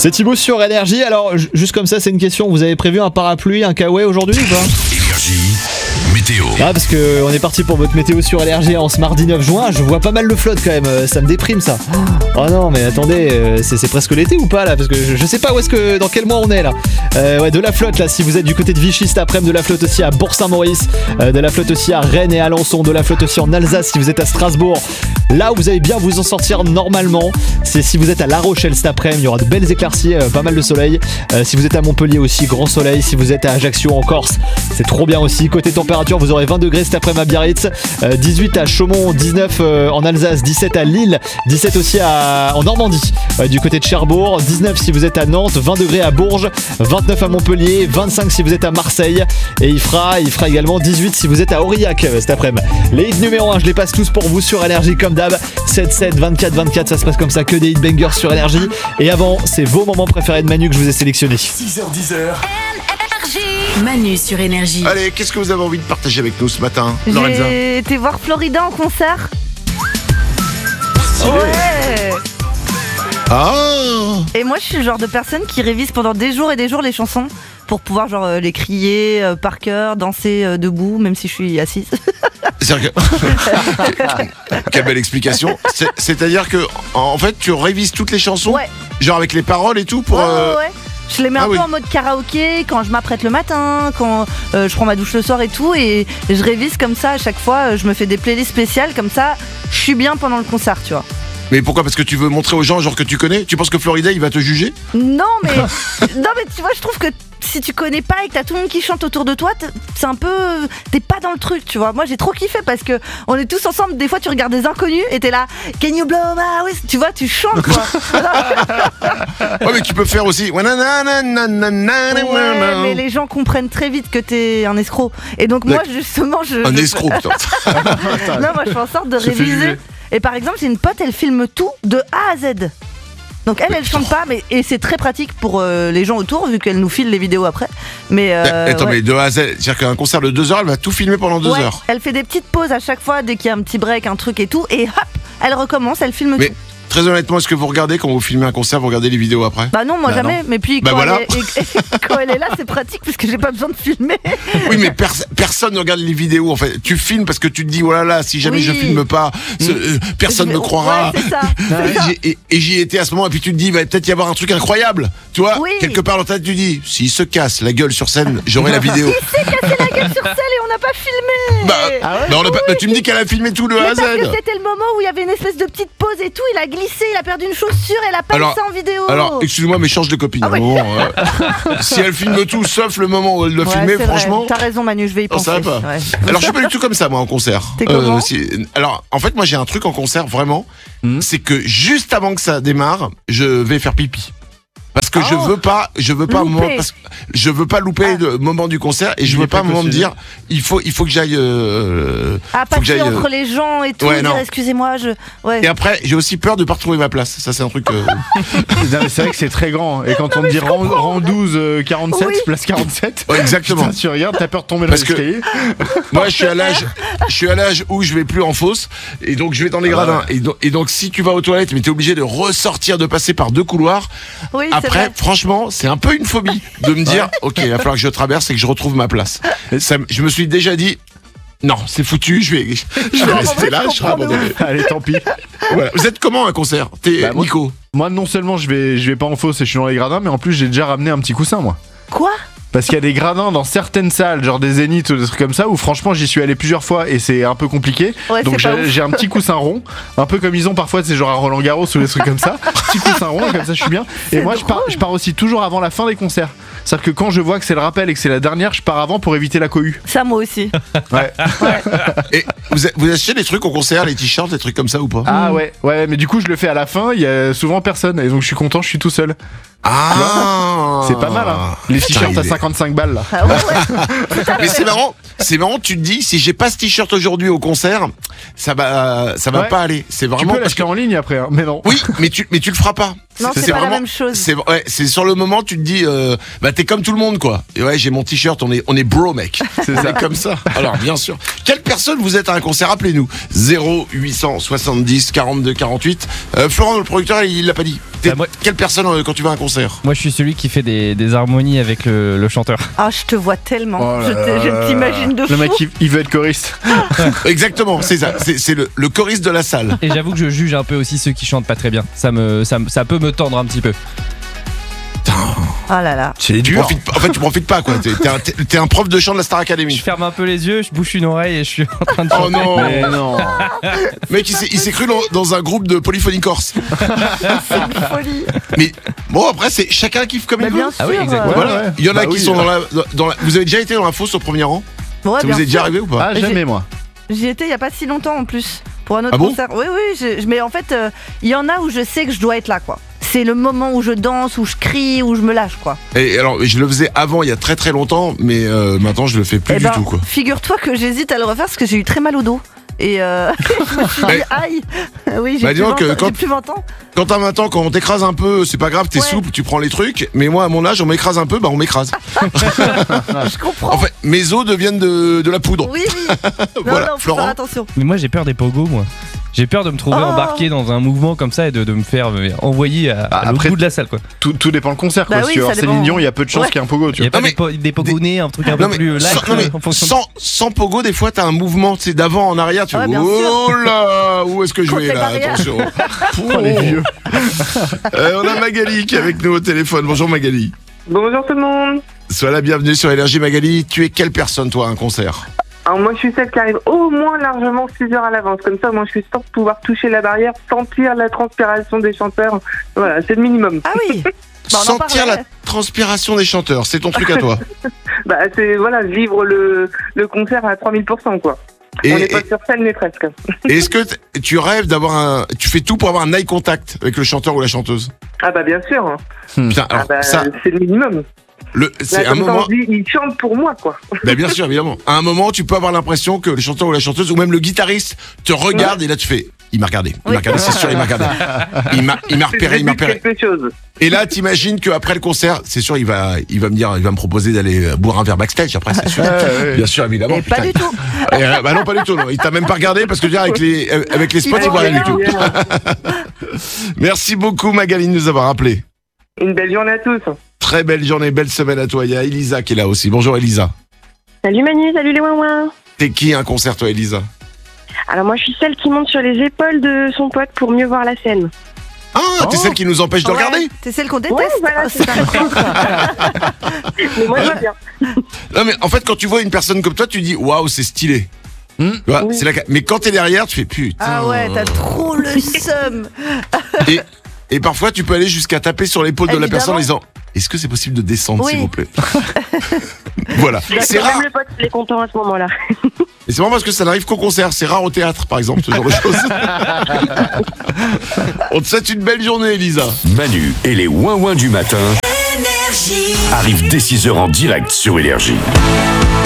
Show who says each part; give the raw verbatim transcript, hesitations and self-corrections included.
Speaker 1: C'est Thibaut sur Énergie. Alors, j- juste comme ça, c'est une question. Vous avez prévu un parapluie, un kawaii aujourd'hui ou pas ?
Speaker 2: Énergie, météo.
Speaker 1: Ah, parce que on est parti pour votre météo sur Énergie en ce mardi neuf juin. Je vois pas mal de flotte quand même. euh, Ça me déprime ça. Oh non, mais attendez, euh, c'est, c'est presque l'été ou pas là ? Parce que je, je sais pas où est-ce que, dans quel mois on est là. Euh, ouais, de la flotte là. Si vous êtes du côté de Vichy cet après-midi, de la flotte aussi à Bourg-Saint-Maurice, euh, de la flotte aussi à Rennes et Alençon, de la flotte aussi en Alsace. Si vous êtes à Strasbourg, là où vous allez bien vous en sortir normalement, c'est si vous êtes à La Rochelle cet après-midi. Il y aura de belles éclaircies, euh, pas mal de soleil. Euh, si vous êtes à Montpellier aussi, grand soleil. Si vous êtes à Ajaccio en Corse, c'est trop bien aussi. Côté température, vous aurez vingt degrés cet après-midi à Biarritz, euh, dix-huit à Chaumont, dix-neuf euh, en Alsace, dix-sept à Lille, dix-sept aussi à, en Normandie, euh, du côté de Cherbourg, dix-neuf si vous êtes à Nantes, vingt degrés à Bourges, vingt-neuf à Montpellier, vingt-cinq si vous êtes à Marseille, et il fera, il fera également dix-huit si vous êtes à Aurillac euh, cet après-midi. Les hits numéro un, je les passe tous pour vous sur Énergie comme d'hab. sept sept, vingt-quatre vingt-quatre, ça se passe comme ça, que des hit bangers sur Énergie. Et avant, c'est vos moments préférés de Manu que je vous ai sélectionnés.
Speaker 2: six heures dix heures.
Speaker 3: Manu sur Énergie.
Speaker 4: Allez, qu'est-ce que vous avez envie de partager avec nous ce matin, Lorenza ?
Speaker 5: J'ai été voir Florida en concert. Ouais.
Speaker 4: Ah
Speaker 5: Et moi, je suis le genre de personne qui révise pendant des jours et des jours les chansons pour pouvoir genre euh, les crier euh, par cœur, danser euh, debout, même si je suis assise.
Speaker 4: C'est-à-dire que... Quelle belle explication. C'est- C'est-à-dire que, en fait, tu révises toutes les chansons,
Speaker 5: Ouais.
Speaker 4: genre avec les paroles et tout pour.
Speaker 5: Ouais,
Speaker 4: euh,
Speaker 5: ouais, ouais. Je les mets
Speaker 4: Ah
Speaker 5: un
Speaker 4: oui.
Speaker 5: peu en mode karaoké quand je m'apprête le matin, quand euh, je prends ma douche le soir et tout, et je révise comme ça à chaque fois. euh, Je me fais des playlists spéciales comme ça. Je suis bien pendant le concert, tu vois.
Speaker 4: Mais pourquoi ? Parce que tu veux montrer aux gens, genre que tu connais ? Tu penses que Florida, il va te juger ?
Speaker 5: Non mais non mais tu vois, je trouve que si tu connais pas et que t'as tout le monde qui chante autour de toi, t'es- c'est un peu t'es pas dans le truc, tu vois. Moi j'ai trop kiffé parce que on est tous ensemble. Des fois tu regardes des inconnus et t'es là, Can you blow my whist? Tu vois, tu chantes quoi.
Speaker 4: Ouais, mais tu peux faire aussi. Ouais,
Speaker 5: Ouais, mais les gens comprennent très vite que t'es un escroc. Et donc moi justement je
Speaker 4: Un
Speaker 5: je-
Speaker 4: escroc, putain.
Speaker 5: Non, moi je fais en sorte de
Speaker 6: Se fait
Speaker 5: réviser.
Speaker 6: juger.
Speaker 5: Et par exemple, j'ai une pote, elle filme tout de A à Z. Donc elle, elle chante pas, mais et c'est très pratique pour euh, les gens autour, vu qu'elle nous file les vidéos après. Mais euh,
Speaker 4: Attends,
Speaker 5: ouais.
Speaker 4: mais de A à Z, c'est-à-dire qu'un concert de deux heures, elle va tout filmer pendant deux
Speaker 5: Ouais,
Speaker 4: heures.
Speaker 5: elle fait des petites pauses à chaque fois dès qu'il y a un petit break, un truc et tout, et hop, elle recommence, elle filme
Speaker 4: Mais
Speaker 5: tout.
Speaker 4: très honnêtement, est-ce que vous regardez quand vous filmez un concert, vous regardez les vidéos après ?
Speaker 5: Bah non, moi
Speaker 4: Bah
Speaker 5: jamais.
Speaker 4: non.
Speaker 5: Mais puis
Speaker 4: Bah
Speaker 5: quand,
Speaker 4: voilà.
Speaker 5: elle est, et- quand elle est là, c'est pratique parce que j'ai pas besoin de filmer.
Speaker 4: Oui, mais pers- personne ne regarde les vidéos en fait. Tu filmes parce que tu te dis, oh là là, si jamais
Speaker 5: Oui.
Speaker 4: je filme pas, ce- euh, personne
Speaker 5: Je-
Speaker 4: ne me croira.
Speaker 5: Ouais, c'est ça.
Speaker 4: J'ai- Et, et j'y étais à ce moment, et puis tu te dis, il va peut-être y avoir un truc incroyable. Tu vois,
Speaker 5: Oui.
Speaker 4: quelque part dans ta tête, tu dis, s'il se casse la gueule sur scène, j'aurai la vidéo.
Speaker 5: Il s'est cassé la gueule sur scène et on n'a pas filmé.
Speaker 4: Bah, bah, on a pas- bah, tu me dis qu'elle a filmé tout le
Speaker 5: Mais
Speaker 4: A à Z.
Speaker 5: parce que c'était le moment où il y avait une espèce de petite pause et tout, il a glissé, il a perdu une chaussure, elle a pas
Speaker 4: Alors-
Speaker 5: mis ça en vidéo.
Speaker 4: Alors, excuse-moi, mais change de copine.
Speaker 5: Ah
Speaker 4: à un
Speaker 5: ouais.
Speaker 4: moment, euh, si elle filme tout, sauf le moment où elle doit
Speaker 5: Ouais,
Speaker 4: filmer,
Speaker 5: c'est vrai.
Speaker 4: franchement.
Speaker 5: T'as raison Manu, je vais y
Speaker 4: Oh,
Speaker 5: penser.
Speaker 4: ça va pas.
Speaker 5: Ouais.
Speaker 4: Alors je suis pas du tout comme ça moi en concert.
Speaker 5: T'es comment
Speaker 4: si- alors en fait moi j'ai un truc en concert vraiment,
Speaker 6: Mhm.
Speaker 4: c'est que juste avant que ça démarre, je vais faire pipi. Parce que je
Speaker 5: Oh.
Speaker 4: veux pas, je veux pas,
Speaker 5: Louper.
Speaker 4: moment, parce que je veux pas louper
Speaker 5: Ah.
Speaker 4: le moment du concert et je
Speaker 6: Il
Speaker 4: veux
Speaker 6: est
Speaker 4: pas à un moment me
Speaker 6: précautionneux.
Speaker 4: dire il faut, il faut que j'aille. Euh,
Speaker 5: Ah,
Speaker 4: faut que
Speaker 5: passer
Speaker 4: j'aille, euh,
Speaker 5: entre les gens et tout,
Speaker 4: ouais,
Speaker 5: dire
Speaker 4: non.
Speaker 5: excusez-moi, je. Ouais.
Speaker 4: Et après j'ai aussi peur de pas retrouver ma place. Ça c'est un truc. euh,
Speaker 6: Non, mais c'est vrai que c'est très grand. Et quand on te dit rang, rang douze, euh, quarante-sept,
Speaker 5: Oui.
Speaker 6: place quarante-sept,
Speaker 4: Ouais, exactement.
Speaker 6: putain, tu regardes, t'as peur de tomber dans
Speaker 4: Parce que-
Speaker 6: l'escalier.
Speaker 4: Moi, je suis à l'âge, je suis à l'âge où je vais plus en fosse et donc je vais dans les
Speaker 6: Ah
Speaker 4: gradins.
Speaker 6: ouais.
Speaker 4: Et, donc, et donc, si tu vas aux toilettes, mais t'es obligé de ressortir, de passer par deux couloirs.
Speaker 5: Oui, c'est
Speaker 4: Après,
Speaker 5: vrai.
Speaker 4: franchement, c'est un peu une phobie de me dire, ok, il va falloir que je traverse et que je retrouve ma place. Ça, me- je me suis déjà dit, non, c'est foutu, je vais, je vais
Speaker 5: en
Speaker 4: rester
Speaker 5: vrai,
Speaker 4: là,
Speaker 5: je
Speaker 4: je serai
Speaker 5: comprends de
Speaker 4: abandonné.
Speaker 6: Allez, tant pis.
Speaker 4: Voilà. Vous êtes comment à un concert? T'es
Speaker 6: Bah, moi-
Speaker 4: Nico?
Speaker 6: Moi, non seulement je vais, je vais pas en fosse et je suis dans les gradins, mais en plus, j'ai déjà ramené un petit coussin, moi.
Speaker 5: Quoi?
Speaker 6: Parce qu'il y a des gradins dans certaines salles, genre des zéniths ou des trucs comme ça, où franchement j'y suis allé plusieurs fois et c'est un peu compliqué.
Speaker 5: Ouais,
Speaker 6: Donc
Speaker 5: c'est pas
Speaker 6: j'ai
Speaker 5: ouf.
Speaker 6: j'ai un petit coussin rond, un peu comme ils ont parfois, c'est genre à Roland Garros ou des trucs comme ça. Petit coussin rond, comme ça je suis bien. Et
Speaker 5: C'est
Speaker 6: moi je pars,
Speaker 5: drôle.
Speaker 6: je pars aussi toujours avant la fin des concerts. C'est-à-dire que quand je vois que c'est le rappel et que c'est la dernière, je pars avant pour éviter la cohue.
Speaker 5: Ça, moi aussi.
Speaker 6: Ouais.
Speaker 4: Et vous, a- vous achetez des trucs au concert, les t-shirts, des trucs comme ça ou pas?
Speaker 6: Ah ouais, ouais, mais du coup je le fais à la fin, il y a souvent personne et donc je suis content, je suis tout seul.
Speaker 4: Ah,
Speaker 6: C'est pas mal, hein. Les
Speaker 4: Putain,
Speaker 6: t-shirts
Speaker 4: il
Speaker 6: à
Speaker 4: est-
Speaker 6: cinquante-cinq balles là.
Speaker 5: Ah ouais, ouais.
Speaker 4: Mais c'est marrant, c'est marrant, tu te dis, si j'ai pas ce t-shirt aujourd'hui au concert, ça va, ça va
Speaker 6: Ouais.
Speaker 4: pas aller. C'est
Speaker 6: Tu
Speaker 4: vraiment
Speaker 6: peux
Speaker 4: parce que.
Speaker 6: l'acheter en ligne après, hein, mais non.
Speaker 4: Oui, mais tu, mais tu le feras pas.
Speaker 5: Non, c'est,
Speaker 4: c'est
Speaker 5: pas la
Speaker 4: vraiment-
Speaker 5: même chose.
Speaker 4: C'est ouais, c'est sur le moment tu te dis euh, bah t'es comme tout le monde quoi. Et ouais, j'ai mon t-shirt, on est on est bro mec.
Speaker 6: C'est
Speaker 4: On
Speaker 6: ça.
Speaker 4: est comme ça. Alors bien sûr. Quelle personne vous êtes à un concert? Appelez-nous zéro huit cent soixante-dix quarante-deux quarante-huit. Euh, Florent le producteur il l'a pas dit. T'es
Speaker 7: Bah, moi-
Speaker 4: quelle personne euh, quand tu vas à un concert?
Speaker 7: Moi, je suis celui qui fait des, des harmonies avec le, le chanteur.
Speaker 5: Ah, je te vois tellement.
Speaker 6: Oh là
Speaker 5: je, te- je
Speaker 6: là.
Speaker 5: t'imagine de fou.
Speaker 6: Le mec, il, il veut être choriste.
Speaker 4: Exactement, c'est ça. C'est, c'est le, le choriste de la salle.
Speaker 7: Et j'avoue que je juge un peu aussi ceux qui chantent pas très bien. Ça me, ça, me- ça peut me tendre un petit peu.
Speaker 5: Ah là là.
Speaker 6: C'est
Speaker 4: Tu
Speaker 6: dur.
Speaker 4: profites, pas- en fait, tu profites pas quoi. T'es, t'es un, t'es- t'es un prof de chant de la Star
Speaker 7: Je
Speaker 4: Academy.
Speaker 7: ferme un peu les yeux, je bouche une oreille et je suis en train de
Speaker 4: Oh
Speaker 7: chanter.
Speaker 4: non.
Speaker 6: Mais non.
Speaker 4: Mec, il s'est, il s'est cru dans, dans un groupe de polyphonie corse.
Speaker 5: C'est une folie.
Speaker 4: Mais bon, après, c'est chacun kiffe comme
Speaker 5: Mais
Speaker 4: il veut.
Speaker 5: bien sûr.
Speaker 7: Ah oui, exactement.
Speaker 5: euh,
Speaker 6: Ouais,
Speaker 4: Voilà.
Speaker 6: ouais.
Speaker 4: Il y en a
Speaker 6: Bah
Speaker 4: qui
Speaker 6: oui.
Speaker 4: sont dans la, dans la. Vous avez déjà été dans la fosse au premier rang?
Speaker 5: Ouais,
Speaker 4: Ça
Speaker 5: bien
Speaker 4: vous est déjà
Speaker 5: sûr.
Speaker 4: arrivé ou pas?
Speaker 6: Ah, jamais moi.
Speaker 5: J'y étais il y a pas si longtemps en plus pour un autre
Speaker 4: Ah bon
Speaker 5: concert. Oui oui, je- je- mais en fait euh, il y en a où je sais que je dois être là quoi. C'est le moment où je danse, où je crie, où je me lâche quoi.
Speaker 4: Et alors, je le faisais avant, il y a très très longtemps, mais euh, maintenant je le fais plus
Speaker 5: Eh
Speaker 4: du
Speaker 5: ben,
Speaker 4: tout quoi.
Speaker 5: figure-toi que j'hésite à le refaire parce que j'ai eu très mal au dos. Et euh, je me suis dit aïe. Oui, j'ai
Speaker 4: Bah,
Speaker 5: plus,
Speaker 4: dis donc,
Speaker 5: vingt ans-
Speaker 4: euh, quand-
Speaker 5: j'ai plus vingt ans.
Speaker 4: Quand t'as vingt ans, quand on t'écrase un peu, c'est pas grave, t'es
Speaker 5: Ouais.
Speaker 4: souple, tu prends les trucs. Mais moi, à mon âge, on m'écrase un peu, bah on m'écrase.
Speaker 5: Je comprends.
Speaker 4: En fait, mes os deviennent de, de la poudre.
Speaker 5: Oui oui. Non
Speaker 4: Voilà,
Speaker 5: non, faut
Speaker 4: Florent.
Speaker 5: faire attention.
Speaker 7: Mais moi, j'ai peur des pogos, moi. J'ai peur de me trouver
Speaker 5: Oh.
Speaker 7: embarqué dans un mouvement comme ça et de, de me faire euh, envoyer à,
Speaker 6: Ah,
Speaker 7: à l'autre
Speaker 6: après-
Speaker 7: bout de la salle, quoi.
Speaker 6: Tout, tout dépend le concert. Quoi.
Speaker 5: Bah
Speaker 6: Si
Speaker 5: oui,
Speaker 6: tu vas
Speaker 5: ça
Speaker 6: voir Céline
Speaker 5: dépend.
Speaker 6: Dion, il y a peu de chances
Speaker 5: Ouais.
Speaker 6: qu'il y ait un pogo. Tu
Speaker 7: Il y a
Speaker 6: vois.
Speaker 7: pas
Speaker 4: Non,
Speaker 7: des, po- des pogos-nés, un truc un
Speaker 4: Non,
Speaker 7: peu
Speaker 4: mais
Speaker 7: plus light
Speaker 4: sans, non, mais
Speaker 7: euh, en fonction de-
Speaker 4: sans, sans pogo, des fois, t'as un mouvement, tu sais, d'avant en arrière. Tu
Speaker 5: Ouais,
Speaker 4: fais,
Speaker 5: bien
Speaker 4: oh là, où est-ce que je
Speaker 5: Contre
Speaker 4: vais
Speaker 5: les
Speaker 4: là?
Speaker 5: barrières.
Speaker 4: Attention.
Speaker 6: Oh, les vieux.
Speaker 4: Euh, on a Magali qui est avec nous au téléphone. Bonjour Magali.
Speaker 8: Bonjour tout le monde.
Speaker 4: Sois la bienvenue sur Énergie Magali. Tu es quelle personne, toi, à un concert?
Speaker 8: Alors moi je suis celle qui arrive au moins largement six heures à l'avance. Comme ça moi je suis sûre de pouvoir toucher la barrière, sentir la transpiration des chanteurs. Voilà, c'est le minimum.
Speaker 5: Ah oui. Bah, on en
Speaker 4: Sentir
Speaker 5: parlait.
Speaker 4: la transpiration des chanteurs, c'est ton truc à toi.
Speaker 8: Bah c'est voilà, vivre le, le concert à trois mille pour cent quoi.
Speaker 4: Et,
Speaker 8: On n'est pas
Speaker 4: et-
Speaker 8: sur scène mais presque.
Speaker 4: et est-ce que t- tu rêves d'avoir un. Tu fais tout pour avoir un eye contact avec le chanteur ou la chanteuse?
Speaker 8: Ah bah bien sûr.
Speaker 4: Putain,
Speaker 8: Ah
Speaker 4: alors,
Speaker 8: bah,
Speaker 4: ça,
Speaker 8: c'est le minimum.
Speaker 4: le,
Speaker 8: Là,
Speaker 4: c'est un
Speaker 8: comme ça,
Speaker 4: moment.
Speaker 8: on se dit, ils chantent pour moi quoi.
Speaker 4: Bah, bien sûr, évidemment. À un moment, tu peux avoir l'impression que le chanteur ou la chanteuse, ou même le guitariste, te regarde et là tu fais. Il m'a regardé, il
Speaker 5: Oui.
Speaker 4: m'a regardé, c'est sûr, il m'a regardé. Il m'a, il m'a
Speaker 8: C'est
Speaker 4: repéré,
Speaker 8: le
Speaker 4: il m'a
Speaker 8: début de
Speaker 4: repéré.
Speaker 8: quelque chose.
Speaker 4: Et là, t'imagines qu'après le concert, c'est sûr, il va, il va me dire, il va me proposer d'aller boire un verre backstage après, c'est sûr.
Speaker 6: Ouais, ouais.
Speaker 4: Bien sûr, évidemment.
Speaker 5: Et pas
Speaker 4: putain.
Speaker 5: du tout.
Speaker 4: Et, euh, bah non, pas du tout. Non. Il t'a même pas regardé parce que déjà avec les, euh, avec les spots, il voit rien du tout. Merci beaucoup Magali de nous avoir appelé.
Speaker 8: Une belle journée à tous.
Speaker 4: Très belle journée, belle semaine à toi. Il y a Elisa qui est là aussi. Bonjour Elisa.
Speaker 9: Salut Manu, salut les ouin
Speaker 4: T'es qui un concert toi Elisa?
Speaker 9: Alors moi je suis celle qui monte sur les épaules de son pote pour mieux voir la scène.
Speaker 4: Ah, t'es
Speaker 6: Oh.
Speaker 4: celle qui nous empêche de
Speaker 5: Ouais,
Speaker 4: regarder?
Speaker 5: c'est celle qu'on déteste.
Speaker 9: Ouais, voilà,
Speaker 5: Oh,
Speaker 9: c'est ça. Mais moi j'aime bien.
Speaker 4: Non mais en fait quand tu vois une personne comme toi, tu dis waouh c'est stylé.
Speaker 6: Hmm.
Speaker 4: Tu vois,
Speaker 9: Oui.
Speaker 4: c'est la... Mais quand t'es derrière, tu fais putain.
Speaker 5: Ah ouais, t'as trop le seum.
Speaker 4: Et, et parfois tu peux aller jusqu'à taper sur l'épaule de la
Speaker 5: Évidemment.
Speaker 4: personne en disant est-ce que c'est possible de descendre
Speaker 5: Oui.
Speaker 4: s'il vous plaît? Voilà. C'est
Speaker 9: D'accord,
Speaker 4: rare.
Speaker 9: même le pote il est content à ce moment-là.
Speaker 4: Et c'est marrant parce que ça n'arrive qu'au concert. C'est rare au théâtre par exemple, ce genre de choses. On te souhaite une belle journée Elisa.
Speaker 2: Manu et les ouin-ouin du matin arrivent dès six heures en direct sur Énergie.